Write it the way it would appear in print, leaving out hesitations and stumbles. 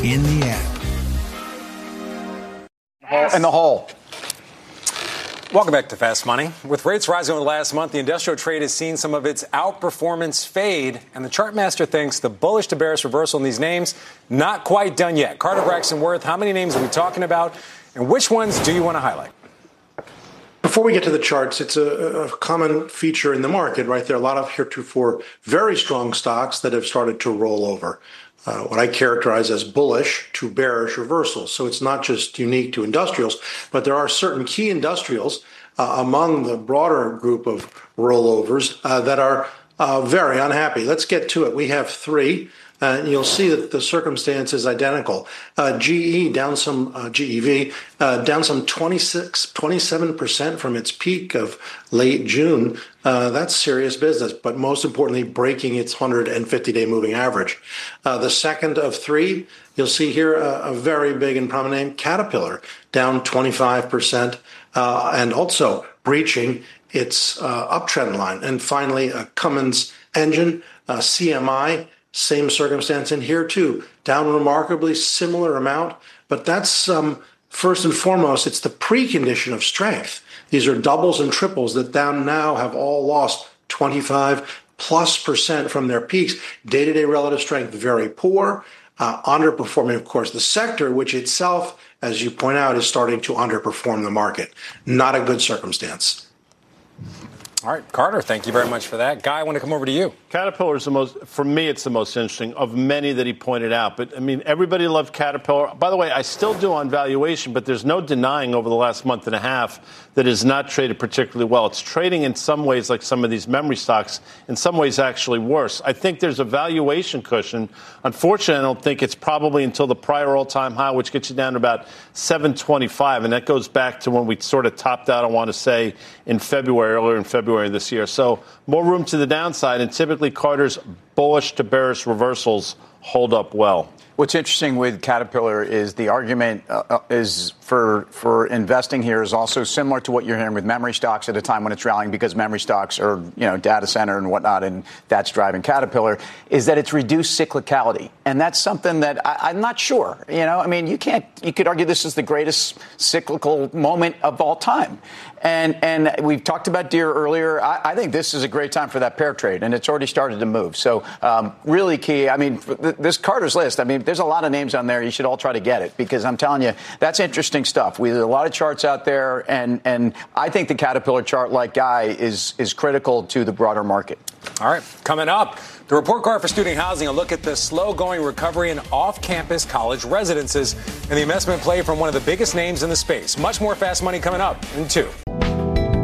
in the app. In the hole. Welcome back to Fast Money. With rates rising over the last month, the industrial trade has seen some of its outperformance fade, and the chart master thinks the bullish to bearish reversal in these names not quite done yet. Carter Braxton Worth, how many names are we talking about, and which ones do you want to highlight? Before we get to the charts, it's a common feature in the market, right? There are a lot of heretofore very strong stocks that have started to roll over. What I characterize as bullish to bearish reversals. So it's not just unique to industrials, but there are certain key industrials among the broader group of rollovers that are very unhappy. Let's get to it. We have three. You'll see that the circumstance is identical. GE down some, GEV down some 27% from its peak of late June. That's serious business, but most importantly, breaking its 150-day moving average. The second of three, you'll see here a very big and prominent name, Caterpillar, down 25%, and also breaching its uptrend line. And finally, Cummins engine, CMI, same circumstance in here too, down remarkably similar amount, but that's first and foremost, it's the precondition of strength. These are doubles and triples that down now have all lost 25+% from their peaks. Day-to-day relative strength very poor, underperforming, of course, the sector, which itself, as you point out, is starting to underperform the market. Not a good circumstance. All right, Carter, thank you very much for that. Guy, I want to come over to you. Caterpillar is the most, for me, it's the most interesting of many that he pointed out. But, I mean, everybody loved Caterpillar. By the way, I still do on valuation, but there's no denying over the last month and a half that it has not traded particularly well. It's trading in some ways like some of these memory stocks, in some ways actually worse. I think there's a valuation cushion. Unfortunately, I don't think it's probably until the prior all-time high, which gets you down to about 725, and that goes back to when we sort of topped out, I want to say, in February, earlier in February this year. So more room to the downside, and typically Carter's bullish to bearish reversals hold up well. What's interesting with Caterpillar is the argument is for investing here is also similar to what you're hearing with memory stocks at a time when it's rallying, because memory stocks are, data center and whatnot, and that's driving Caterpillar, is that it's reduced cyclicality. And that's something that I'm not sure. You could argue this is the greatest cyclical moment of all time. And we've talked about Deere earlier. I think this is a great time for that pair trade, and it's already started to move. So really key. This Carter's list, there's a lot of names on there. You should all try to get it, because I'm telling you, that's interesting stuff. There's a lot of charts out there, and I think the Caterpillar chart, like Guy, is critical to the broader market. All right, coming up, the report card for student housing, a look at the slow-going recovery in off-campus college residences and the investment play from one of the biggest names in the space. Much more Fast Money coming up in 2.